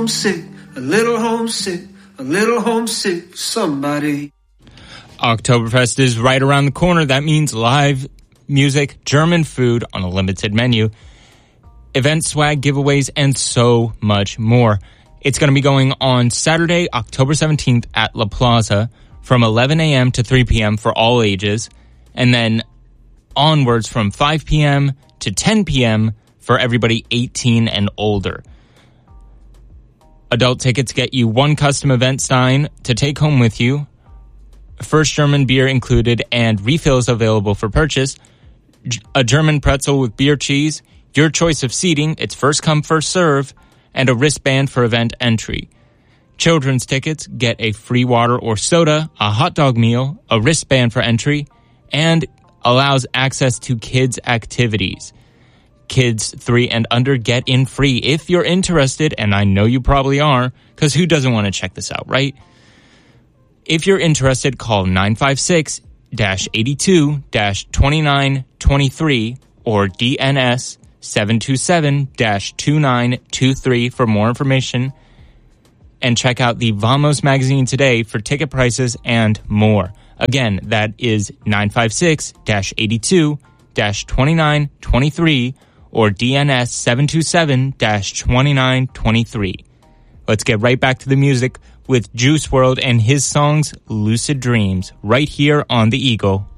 homesick, a little homesick, a little homesick, somebody. Oktoberfest is right around the corner. That means live music, German food on a limited menu, event swag giveaways, and so much more. It's going to be going on Saturday, October 17th at La Plaza from 11 a.m. to 3 p.m. for all ages, and then onwards from 5 p.m. to 10 p.m. for everybody 18 and older. Adult tickets get you one custom event sign to take home with you, first German beer included, and refills available for purchase, a German pretzel with beer cheese, your choice of seating, it's first come, first serve, and a wristband for event entry. Children's tickets get a free water or soda, a hot dog meal, a wristband for entry, and allows access to kids' activities. Kids 3 and under get in free. If you're interested, and I know you probably are, because who doesn't want to check this out, right? If you're interested, call 956-82-2923 or DNS 727-2923 for more information. And check out the Vamos magazine today for ticket prices and more. Again, that is 956-82-2923 or DNS 727-2923. Let's get right back to the music with Juice WRLD and his songs Lucid Dreams right here on The Eagle.